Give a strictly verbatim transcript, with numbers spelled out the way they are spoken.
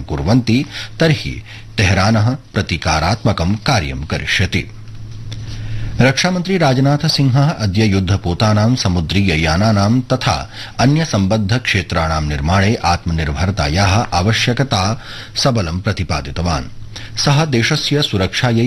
कुर्वन्ति तर्हि तेहरानः प्रतीकारात्मकं कार्यं करिष्यति। रक्षामन्त्री राजनाथ सिंहः अद्य युद्धपोतानां समुद्रीय यानानां तथा अन्य सम्बद्ध क्षेत्राणां निर्माणे आत्मनिर्भरतायाः आवश्यकता सबलं प्रतिपादितवान्। सः देशस्य सुरक्षायै